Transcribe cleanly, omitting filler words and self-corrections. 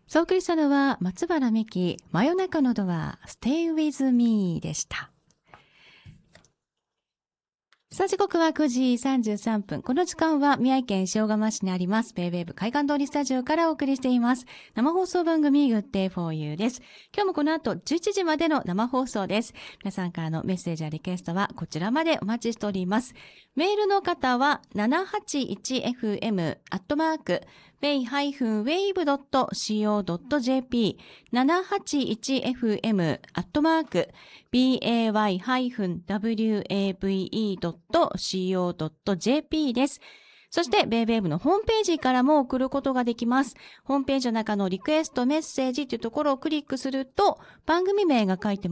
そうお送りしたのは松原美希、真夜中のドア Stay with me でした。さあ時刻は9時33分。この時間は宮城県塩釜市にありますベイウェーブ海岸通りスタジオからお送りしています。生放送番組 Good Day for You です。今日もこの後11時までの生放送です。皆さんからのメッセージやリクエストはこちらまでお待ちしております。メールの方は 781fm bay-wave.co.jp 781fm bay-wave.co.jp です。そして、ベイベーブのホームページからも送ることができます。ホームページの中のリクエストメッセージというところをクリックすると、番組名が書いて